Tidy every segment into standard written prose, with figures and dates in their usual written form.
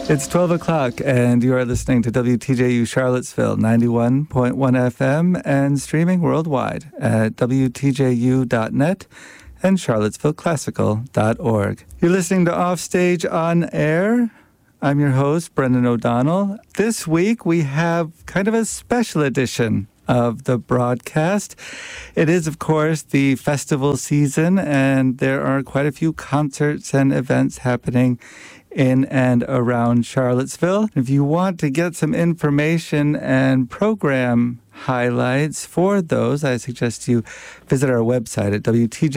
It's 12 o'clock, and you are listening to WTJU Charlottesville, 91.1 FM, and streaming worldwide at WTJU.net and CharlottesvilleClassical.org. You're listening to Offstage on Air. I'm your host, Brendan O'Donnell. This week, we have kind of a special edition of the broadcast. It is, of course, the festival season, and there are quite a few concerts and events happening in and around Charlottesville. If you want to get some information and program highlights for those, I suggest you visit our website at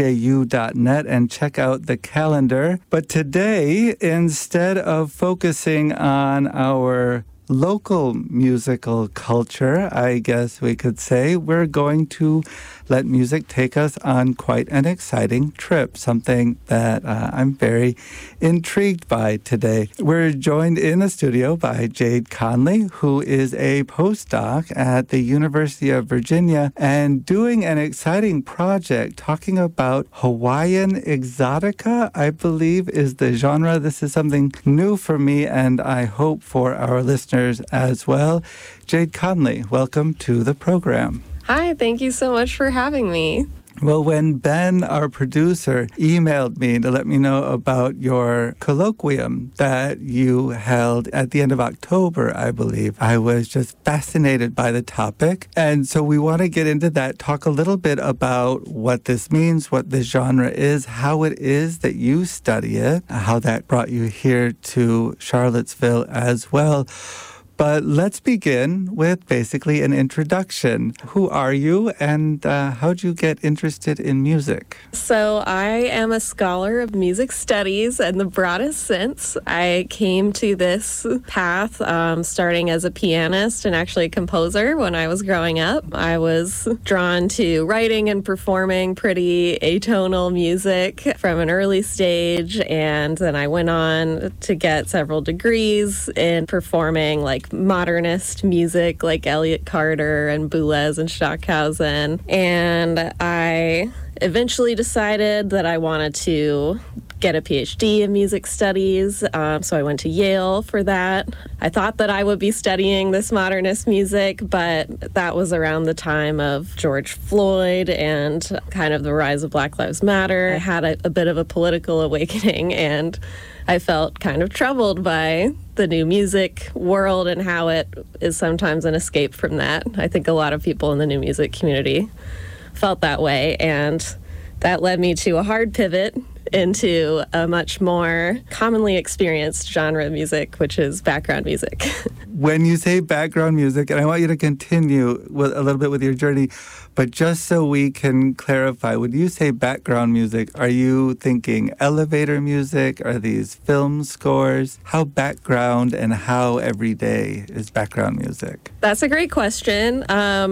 WTJU.net and check out the calendar. But today, instead of focusing on our local musical culture, I guess we could say, we're going to let music take us on quite an exciting trip, something that I'm very intrigued by today. We're joined in the studio by Jade Conley, who is a postdoc at the University of Virginia and doing an exciting project talking about Hawaiian exotica, I believe is the genre. This is something new for me, and I hope for our listeners as well. Jade Conley, welcome to the program. Hi, thank you so much for having me. Well, when Ben, our producer, emailed me to let me know about your colloquium that you held at the end of October, I believe, I was just fascinated by the topic. And so we want to get into that, talk a little bit about what this means, what this genre is, how it is that you study it, how that brought you here to Charlottesville as well. But let's begin with basically an introduction. Who are you, and how'd you get interested in music? So I am a scholar of music studies in the broadest sense. I came to this path starting as a pianist and actually a composer when I was growing up. I was drawn to writing and performing pretty atonal music from an early stage, and then I went on to get several degrees in performing modernist music like Elliott Carter and Boulez and Stockhausen. And I eventually decided that I wanted to get a PhD in music studies, so I went to Yale for that. I thought that I would be studying this modernist music, but that was around the time of George Floyd and kind of the rise of Black Lives Matter. I had a bit of a political awakening, and I felt kind of troubled by the new music world and how it is sometimes an escape from that. I think a lot of people in the new music community felt that way, and that led me to a hard pivot into a much more commonly experienced genre of music, which is background music. When you say background music, and I want you to continue with a little bit with your journey, but just so we can clarify, when you say background music, are you thinking elevator music? Are these film scores? How background and how everyday is background music? That's a great question.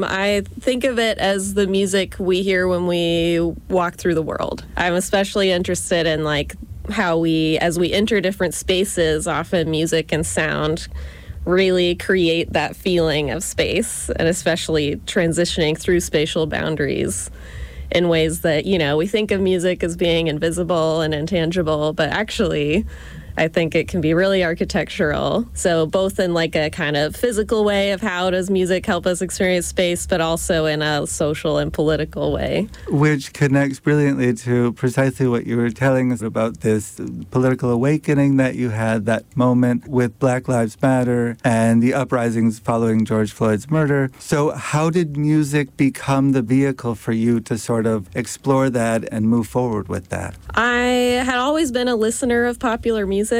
I think of it as the music we hear when we walk through the world. I'm especially interested in how we, as we enter different spaces, often music and sound really create that feeling of space, and especially transitioning through spatial boundaries in ways that, we think of music as being invisible and intangible, but actually I think it can be really architectural. So both in a kind of physical way of how does music help us experience space, but also in a social and political way. Which connects brilliantly to precisely what you were telling us about this political awakening that you had, that moment with Black Lives Matter and the uprisings following George Floyd's murder. So how did music become the vehicle for you to sort of explore that and move forward with that? I had always been a listener of popular music,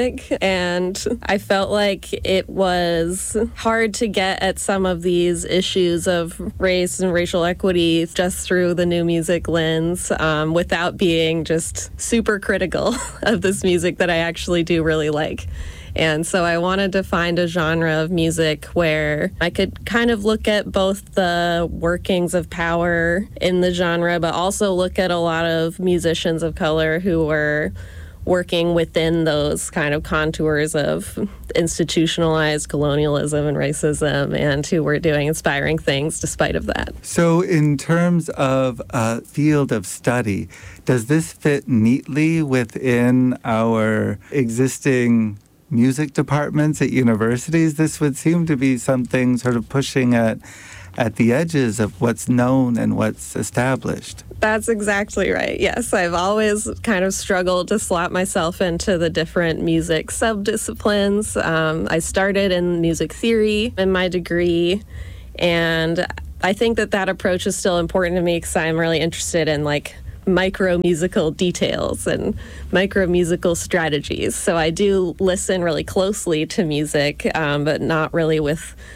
and I felt like it was hard to get at some of these issues of race and racial equity just through the new music lens, without being just super critical of this music that I actually do really like. And so I wanted to find a genre of music where I could kind of look at both the workings of power in the genre, but also look at a lot of musicians of color who were working within those kind of contours of institutionalized colonialism and racism, and who were doing inspiring things despite of that. So in terms of a field of study, does this fit neatly within our existing music departments at universities, this would seem to be something sort of pushing at the edges of what's known and what's established. That's exactly right. Yes, I've always kind of struggled to slot myself into the different music subdisciplines. I started in music theory in my degree, and I think that approach is still important to me because I'm really interested in like micro musical details and micro musical strategies. So I do listen really closely to music, but not really with